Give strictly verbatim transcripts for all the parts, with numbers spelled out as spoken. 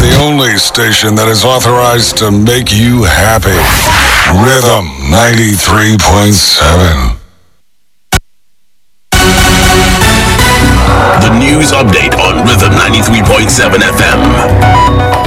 the only station that is authorized to make you happy. Rhythm ninety-three point seven. The news update on Rhythm ninety-three point seven F M.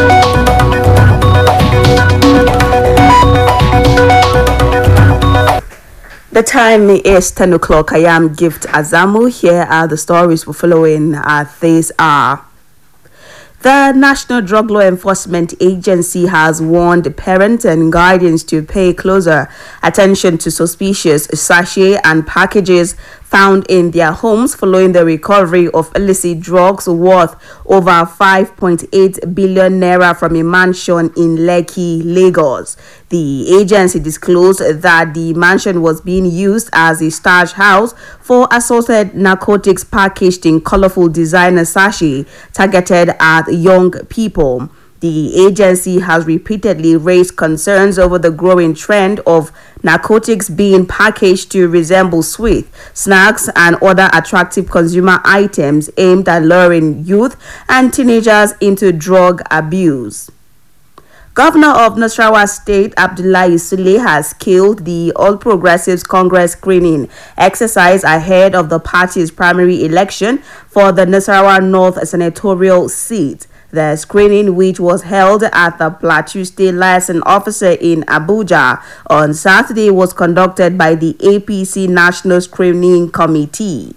The time is ten o'clock. I am Gift Azamu. Here are the stories we're following at this hour. The National Drug Law Enforcement Agency has warned parents and guardians to pay closer attention to suspicious sachets and packages found in their homes following the recovery of illicit drugs worth over five point eight billion naira from a mansion in Lekki, Lagos. The agency disclosed that the mansion was being used as a stash house for assorted narcotics packaged in colorful designer sachets targeted at young people. The agency has repeatedly raised concerns over the growing trend of narcotics being packaged to resemble sweets, snacks, and other attractive consumer items aimed at luring youth and teenagers into drug abuse. Governor of Nasarawa State, Abdullahi Sule, has killed the All Progressives Congress screening exercise ahead of the party's primary election for the Nasarawa North senatorial seat. The screening, which was held at the Plateau State Liaison Officer in Abuja on Saturday, was conducted by the A P C National Screening Committee.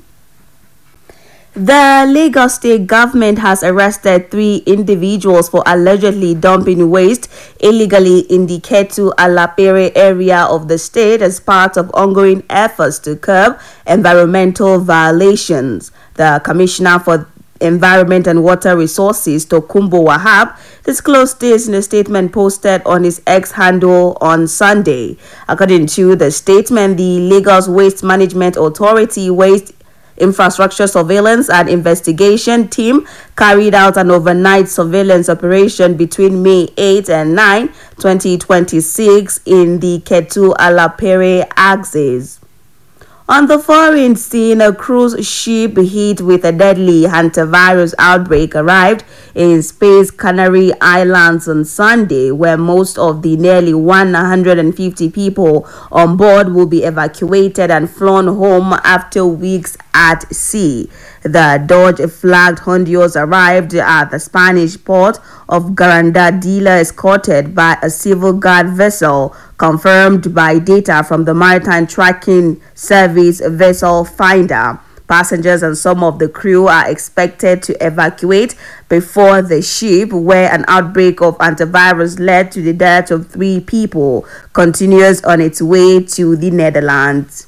The Lagos State government has arrested three individuals for allegedly dumping waste illegally in the Ketu Alapere area of the state as part of ongoing efforts to curb environmental violations. The Commissioner for Environment and Water Resources, Tokumbo Wahab, disclosed this in a statement posted on his X handle on Sunday. According to the statement, the Lagos Waste Management Authority Waste Infrastructure Surveillance and Investigation Team carried out an overnight surveillance operation between May eighth and ninth, twenty twenty-six in the Ketu Alapere axis. On the foreign scene, a cruise ship hit with a deadly hantavirus outbreak arrived in Spain's Canary Islands on Sunday, where most of the nearly one hundred fifty people on board will be evacuated and flown home after weeks at sea. The Dodge-flagged Honduras arrived at the Spanish port of Garandadilla escorted by a civil guard vessel, confirmed by data from the Maritime Tracking Service vessel Finder. Passengers and some of the crew are expected to evacuate before the ship, where an outbreak of antivirus led to the death of three people, continues on its way to the Netherlands.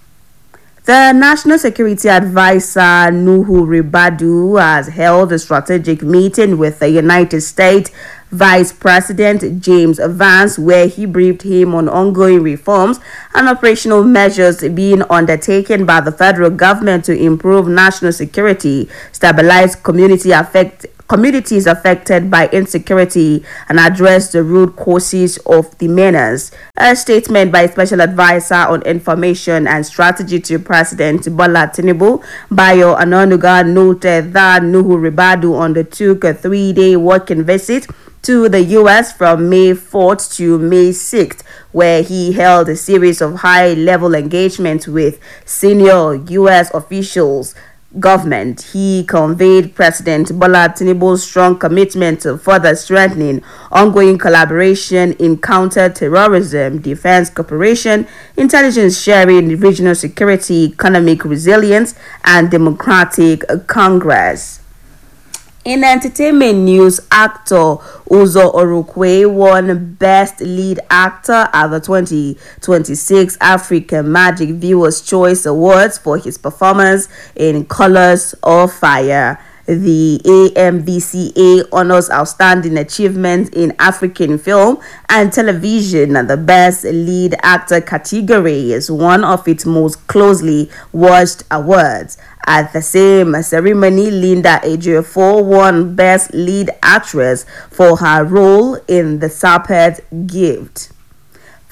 The National Security Advisor Nuhu Ribadu has held a strategic meeting with the United States Vice President James Vance, where he briefed him on ongoing reforms and operational measures being undertaken by the federal government to improve national security, stabilize community affect communities affected by insecurity, and address the root causes of the menace. A statement by Special Advisor on Information and Strategy to President Bola Tinubu, Bayo Anonuga, noted that Nuhu Ribadu undertook a three-day working visit to the U S from May fourth to May sixth, where he held a series of high-level engagements with senior U S officials. Government. He conveyed President Bola Tinubu's strong commitment to further strengthening ongoing collaboration in counter-terrorism, defense cooperation, intelligence sharing, regional security, economic resilience, and democratic Congress. In entertainment news, actor Uzo Orukwe won Best Lead Actor at the twenty twenty-six African Magic Viewers' Choice Awards for his performance in Colors of Fire. The A M V C A honors outstanding achievement in African film and television, and the Best Lead Actor category is one of its most closely watched awards. At the same ceremony, Linda Ejiofor won Best Lead Actress for her role in The Serpent Gift.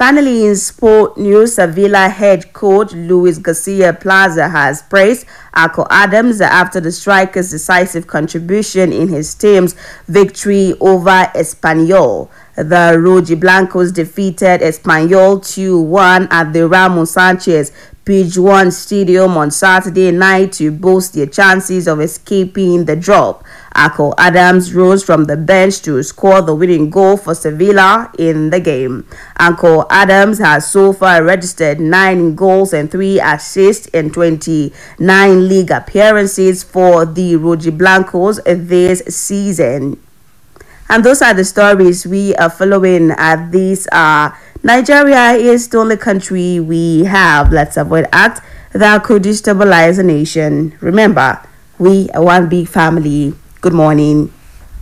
Finally, in sport news, Sevilla head coach Luis Garcia Plaza has praised Akol Adams after the striker's decisive contribution in his team's victory over Espanyol. The Rojiblancos defeated Espanyol two one at the Ramos Sanchez Pizjuan Stadium on Saturday night to boost their chances of escaping the drop. Akol Adams rose from the bench to score the winning goal for Sevilla in the game. Akol Adams has so far registered nine goals and three assists in twenty-nine league appearances for the Rojiblancos this season. And those are the stories we are following at these are. Nigeria is the only country we have. Let's avoid acts that could destabilize a nation. Remember, we are one big family. Good morning.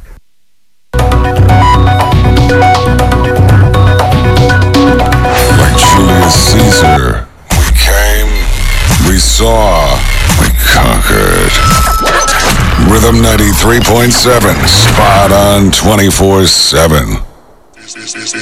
Like Julius Caesar, we came, we saw, we conquered. Rhythm ninety-three point seven, spot on twenty-four seven.